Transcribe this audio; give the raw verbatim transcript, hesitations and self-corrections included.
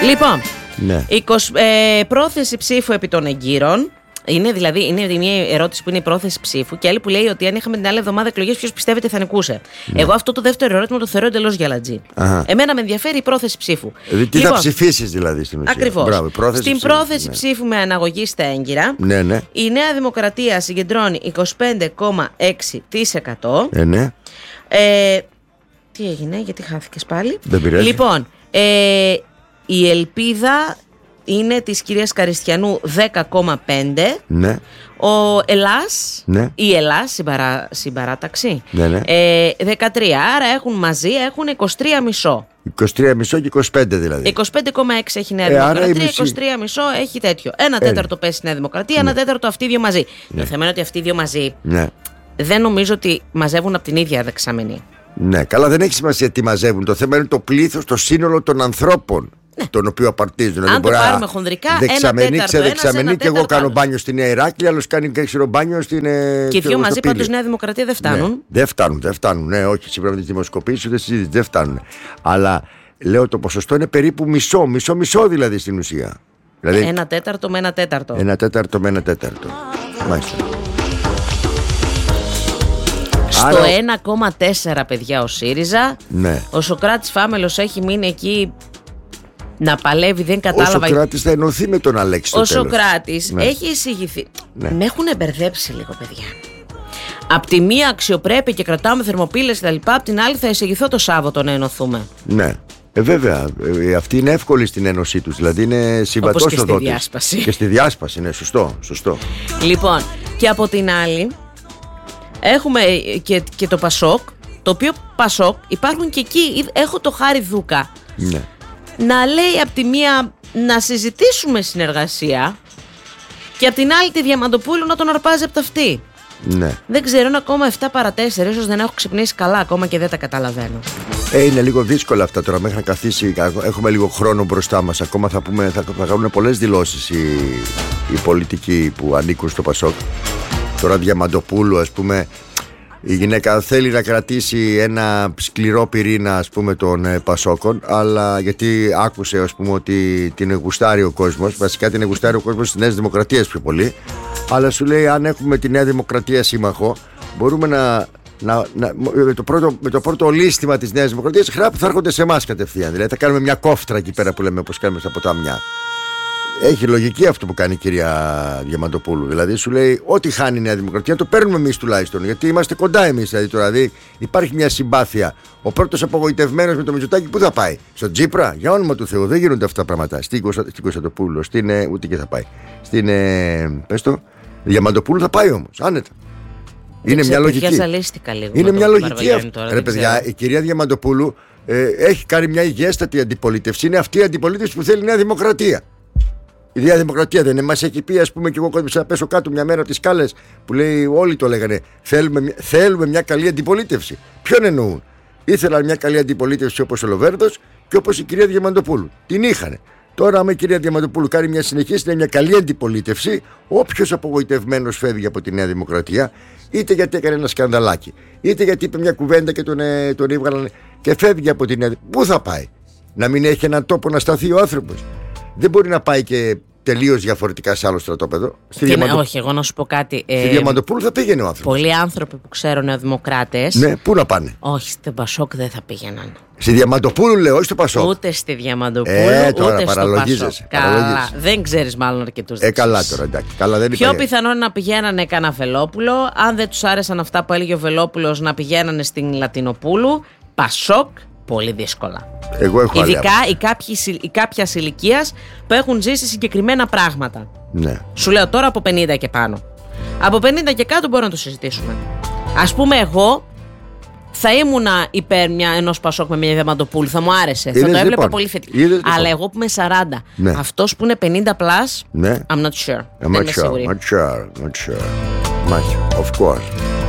Λοιπόν, ναι. είκοσι, ε, πρόθεση ψήφου επί των εγκύρων. Είναι δηλαδή είναι μια ερώτηση που είναι η πρόθεση ψήφου και άλλη που λέει ότι αν είχαμε την άλλη εβδομάδα εκλογές, ποιος πιστεύετε θα νικούσε. Ναι. Εγώ αυτό το δεύτερο ερώτημα το θεωρώ εντελώς γυαλατζή. Εμένα με ενδιαφέρει η πρόθεση ψήφου. Δηλαδή, τι λοιπόν, θα ψηφίσεις δηλαδή στην ουσία. Ακριβώς. Μπράβο, πρόθεση στην ψήφου, πρόθεση ναι. ψήφου με αναγωγή στα έγκυρα, ναι, ναι. η Νέα Δημοκρατία συγκεντρώνει είκοσι πέντε κόμμα έξι τοις εκατό. Ε, ναι. ε, τι έγινε, γιατί χάθηκες πάλι. Δεν πειράζει. Λοιπόν, ε, η ελπίδα είναι της κυρίας Καριστιανού δέκα κόμμα πέντε. Ναι. Ο Ελλάς, ναι. η Ελλάς συμπαρά, συμπαράταξη, ναι, ναι. Ε, δεκατρία. Άρα έχουν μαζί έχουν είκοσι τρία κόμμα πέντε. είκοσι τρία κόμμα πέντε και είκοσι πέντε δηλαδή. είκοσι πέντε κόμμα έξι έχει η Νέα ε, Δημοκρατία, είκοσι τρία κόμμα πέντε έχει τέτοιο. Ένα ε, τέταρτο πέσει η Νέα Δημοκρατία, ναι. ένα τέταρτο αυτοί οι δύο μαζί. Ναι. Το θέμα είναι ότι αυτοί οι δύο μαζί ναι. δεν νομίζω ότι μαζεύουν από την ίδια δεξαμενή. Ναι, καλά, δεν έχει σημασία τι μαζεύουν. Το θέμα είναι το πλήθος, το σύνολο των ανθρώπων. Ναι. Τον οποίο απαρτίζουν. Αν το πάρουμε χονδρικά, δεξαμενή, ένα τέταρτο, ξεδεξαμενή, και εγώ κάνω μπάνιο στη Νέα Ηράκλεια, άλλο κάνει ξέρω, μπάνιο στην. Και οι δύο μαζί πάντως Νέα Δημοκρατία δεν φτάνουν. Ναι, δεν φτάνουν, δεν φτάνουν. Ναι, όχι, σύμφωνα με τις δημοσκοπήσεις ούτε συζήτηση, δεν φτάνουν. Αλλά λέω το ποσοστό είναι περίπου μισό, μισό, μισό δηλαδή στην ουσία. Δηλαδή, ένα τέταρτο με ένα τέταρτο. Ένα τέταρτο με ένα τέταρτο. Μάλιστα. Στο Άρα... ένα κόμμα τέσσερα παιδιά ο ΣΥΡΙΖΑ. Ναι. Ο Σωκράτης Φάμελος έχει μείνει εκεί να παλεύει, δεν κατάλαβα. Ο Σωκράτης θα ενωθεί με τον Αλέξη στο Ο τέλος. Σωκράτης ναι. έχει εισηγηθεί. Ναι. Με έχουν μπερδέψει λίγο παιδιά. Απ' τη μία αξιοπρέπεια και κρατάμε θερμοπύλες και τα λοιπά, απ' την άλλη θα εισηγηθώ το Σάββατο να ενωθούμε. Ναι. Ε, βέβαια, ε, αυτή είναι εύκολη στην ένωσή τους. Δηλαδή είναι συμβατός όπως ο δότης. Και στη διάσπαση. Και στη διάσπαση, ναι, σωστό, σωστό. Λοιπόν, και από την άλλη έχουμε και, και το Πασόκ, το οποίο Πασόκ υπάρχουν και εκεί. Έχω το Χάρη Δούκα ναι. να λέει από τη μία να συζητήσουμε συνεργασία και από την άλλη τη Διαμαντοπούλου να τον αρπάζει από τα αυτή. Ναι. Δεν ξέρω, είναι ακόμα επτά παρά τέσσερα, ίσως δεν έχω ξυπνήσει καλά ακόμα και δεν τα καταλαβαίνω. Ε, είναι λίγο δύσκολα αυτά τώρα μέχρι να καθίσει. Έχουμε λίγο χρόνο μπροστά μας. Ακόμα θα, πούμε, θα, θα κάνουν πολλές δηλώσεις οι, οι πολιτικοί που ανήκουν στο Πασόκ. Τώρα Διαμαντοπούλου, ας πούμε, η γυναίκα θέλει να κρατήσει ένα σκληρό πυρήνα, ας πούμε, των ε, Πασόκων, αλλά γιατί άκουσε, ας πούμε, ότι την γουστάρει ο κόσμος. Βασικά την γουστάρει ο κόσμος της Νέας Δημοκρατίας πιο πολύ. Αλλά σου λέει, αν έχουμε τη Νέα Δημοκρατία σύμμαχο, μπορούμε να. Να, να, με, το πρώτο, με το πρώτο λίστημα της Νέας Δημοκρατίας θα έρχονται σε εμάς κατευθείαν. Δηλαδή θα κάνουμε μια κόφτρα εκεί πέρα που λέμε, όπως κάνουμε στα ποτάμια. Έχει λογική αυτό που κάνει η κυρία Διαμαντοπούλου. Δηλαδή σου λέει, ό,τι χάνει η Νέα Δημοκρατία το παίρνουμε εμείς τουλάχιστον. Γιατί είμαστε κοντά εμείς. Δηλαδή, δηλαδή υπάρχει μια συμπάθεια. Ο πρώτος απογοητευμένος με το Μητσοτάκη πού θα πάει? Στον Τσίπρα? Για όνομα του Θεού, δεν γίνονται αυτά τα πράγματα. Στην Κωνσταντοπούλου, στην. Ούτε και θα πάει. Στην. Πες το. Διαμαντοπούλου θα πάει όμως, άνετα. Είναι μια λογική. Λίγο είναι μια λογική αυτή. Τώρα, Ρε παιδιά, ξέρω. Η κυρία Διαμαντοπούλου ε, έχει κάνει μια υγιέστατη αντιπολίτευση. Είναι αυτή η αντιπολίτευση που θέλει η Νέα Δημοκρατία. Η Νέα Δημοκρατία δεν είναι. Μας έχει πει, ας πούμε, και εγώ κόντυψα να πέσω κάτω μια μέρα από τις σκάλες που λέει, όλοι το λέγανε. Θέλουμε, θέλουμε μια καλή αντιπολίτευση. Ποιον εννοούν? Ήθελαν μια καλή αντιπολίτευση όπως ο Λοβέρδος και όπως η κυρία Διαμαντοπούλου. Την είχανε. Τώρα, άμα η κυρία Διαμαντοπούλου κάνει μια συνεχής, είναι μια καλή αντιπολίτευση, όποιος απογοητευμένος φεύγει από τη Νέα Δημοκρατία, είτε γιατί έκανε ένα σκανδαλάκι, είτε γιατί είπε μια κουβέντα και τον, ε, τον έβγαλαν και φεύγει από τη Νέα Δημοκρατία. Πού θα πάει? Να μην έχει έναν τόπο να σταθεί ο άνθρωπος? Δεν μπορεί να πάει και τελείως διαφορετικά σε άλλο στρατόπεδο. Στη Διαμαντο... Όχι, εγώ να σου πω κάτι. Στη ε... Διαμαντοπούλου θα πήγαινε ο άνθρωπος. Πολλοί άνθρωποι που ξέρω νεοδημοκράτες. Ναι, πού να πάνε? Όχι, στην Πασόκ δεν θα πήγαιναν. Στη Διαμαντοπούλου λέω, όχι στο Πασόκ. Ούτε στη Διαμαντοπούλου, ε, τώρα, ούτε στο Πασόκ. Καλά, δεν ξέρεις μάλλον αρκετούς. Ε, καλά τώρα, εντάξει. Καλά, δεν Πιο πιθανό είναι να πηγαίνανε κανένα Βελόπουλο. Αν δεν τους άρεσαν αυτά που έλεγε ο Βελόπουλος, να πηγαίνανε στην Λατινοπούλου. Πασόκ, πολύ δύσκολα. Εγώ έχω ειδικά οι, κάποιοι, οι κάποιας ηλικίας που έχουν ζήσει συγκεκριμένα πράγματα. Ναι. Σου λέω τώρα από πενήντα και πάνω. Από πενήντα και κάτω μπορούμε να το συζητήσουμε. Ας πούμε, εγώ θα ήμουνα υπέρ μια, ενός Πασόκ με μια Διαμαντοπούλου. Θα μου άρεσε. Είδες, θα το έβλεπα λοιπόν, πολύ θετικά. Είδες, λοιπόν. Αλλά εγώ που είμαι σαράντα, ναι. αυτός που είναι πενήντα plus, ναι. I'm not sure. I'm not sure, not sure, not sure. Of course.